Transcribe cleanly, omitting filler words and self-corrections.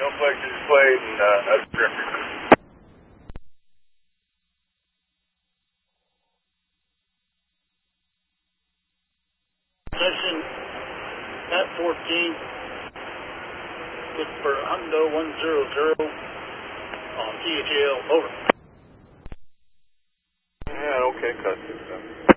No flex is displayed and that's director. Session at 14, good for Hundo 100 on THL, over. Yeah, okay, custody stuff.